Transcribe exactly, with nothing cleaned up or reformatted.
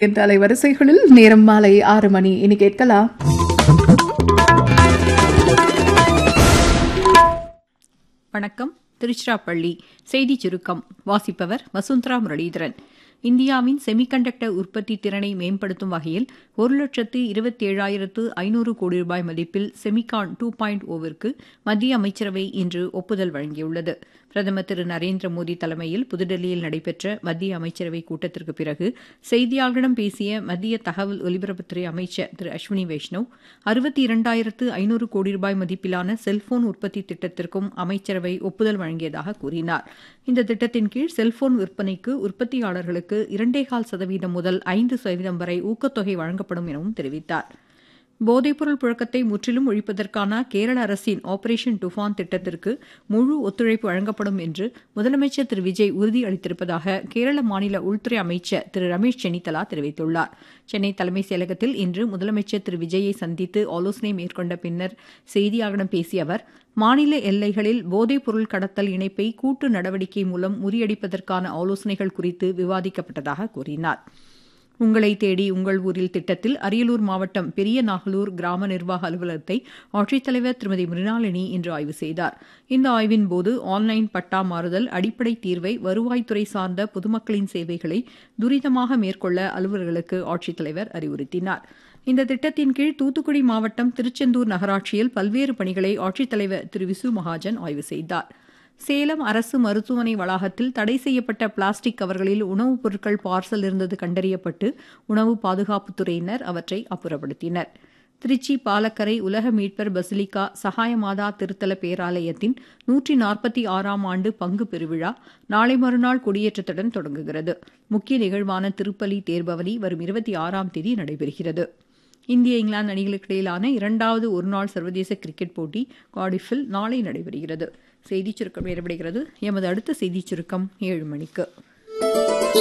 என்ற அலைவரிசைகளில் நேரம் மாலை ஆறு மணி. இனி கேட்கலாம் வணக்கம். திருச்சிராப்பள்ளி செய்தி சுருக்கம் வாசிப்பவர் வசுந்தரா முரளிதரன். இந்தியாவின் செமிகண்டக்டர் உற்பத்தி திறனை மேம்படுத்தும் வகையில் ஒரு லட்சத்து இருபத்தி ஏழாயிரத்து ஐநூறு கோடி ரூபாய் மதிப்பில் செமிகான் டூ பாயிண்ட் ஓவிற்கு மத்திய அமைச்சரவை இன்று ஒப்புதல் வழங்கியுள்ளது. பிரதமர் திரு நரேந்திர மோடி தலைமையில் புதுடெல்லியில் நடைபெற்ற மத்திய அமைச்சரவை கூட்டத்திற்கு பிறகு செய்தியாளர்களிடம் பேசிய மத்திய தகவல் ஒலிபரப்புத்துறை அமைச்சர் திரு அஸ்வினி வைஷ்ணவ், அறுபத்தி இரண்டாயிரத்து ஐநூறு கோடி ரூபாய் மதிப்பிலான செல்போன் உற்பத்தி திட்டத்திற்கும் அமைச்சரவை ஒப்புதல் வழங்கியதாக கூறினார். இந்த திட்டத்தின் கீழ் செல்போன் விற்பனைக்கு உற்பத்தியாளர்களுக்கு இரண்டேகால் சதவீதம் முதல் ஐந்து சதவீதம் வரை ஊக்கத்தொகை வழங்கப்படும் எனவும் தெரிவித்தார். போதைப்பொருள் புழக்கத்தை முற்றிலும் ஒழிப்பதற்கான கேரள அரசின் ஆபரேஷன் டுஃபான் திட்டத்திற்கு முழு ஒத்துழைப்பு வழங்கப்படும் என்று முதலமைச்சர் திரு விஜய் உறுதியளித்திருப்பதாக கேரள மாநில உள்துறை அமைச்சர் திரு ரமேஷ் சென்னிதலா தெரிவித்துள்ளார். சென்னை தலைமைச் செயலகத்தில் இன்று முதலமைச்சர் திரு விஜயை சந்தித்து ஆலோசனை மேற்கொண்ட பின்னர் செய்தியாளர்களிடம் பேசிய அவர், மாநில எல்லைகளில் போதைப்பொருள் கடத்தல் இணைப்பை கூட்டு நடவடிக்கை மூலம் முறியடிப்பதற்கான ஆலோசனைகள் குறித்து விவாதிக்கப்பட்டதாக கூறினார். உங்களை தேடி உங்கள் ஊரில் திட்டத்தில் அரியலூர் மாவட்டம் பெரிய நாகலூர் கிராம நிர்வாக அலுவலகத்தை ஆட்சித்தலைவர் திருமதி மிருணாளினி இன்று ஆய்வு செய்தார். இந்த ஆய்வின் போது ஆன்லைன் பட்டா மாறுதல், அடிப்படை தீர்வை, வருவாய்த்துறை சார்ந்த பொதுமக்களின் சேவைகளை துரிதமாக மேற்கொள்ள அலுவலர்களுக்கு ஆட்சித்தலைவர் அறிவுறுத்தினார். இந்த திட்டத்தின் கீழ் தூத்துக்குடி மாவட்டம் திருச்செந்தூர் நகராட்சியில் பல்வேறு பணிகளை ஆட்சித்தலைவர் திரு விசு மகாஜன் ஆய்வு செய்தார். சேலம் அரசு மருத்துவமனை வளாகத்தில் தடை செய்யப்பட்ட பிளாஸ்டிக் கவர்களில் உணவுப் பொருட்கள் பார்சல் இருந்தது கண்டறியப்பட்டு உணவு பாதுகாப்புத்துறையினர் அவற்றை அப்புறப்படுத்தினர். திருச்சி பாலக்கரை உலக மீட்பர் பசிலிக்கா சகாயமாதா திருத்தல பேராலயத்தின் நூற்றி நாற்பத்தி ஆறாம் ஆண்டு பங்கு பெருவிழா நாளை மறுநாள் கொடியேற்றத்துடன் தொடங்குகிறது. முக்கிய நிகழ்வான திருப்பலி தேர்பவனி வரும் இருபத்தி ஆறாம் தேதி நடைபெறுகிறது. இந்திய இங்கிலாந்து அணிகளுக்கு இடையிலான இரண்டாவது ஒருநாள் சர்வதேச கிரிக்கெட் போட்டி கார்டிஃபில் நாளை நடைபெறுகிறது. செய்திச் சுருக்கம் நிறைவடைகிறது. எமது அடுத்த செய்திச் சுருக்கம் ஏழு மணிக்கு.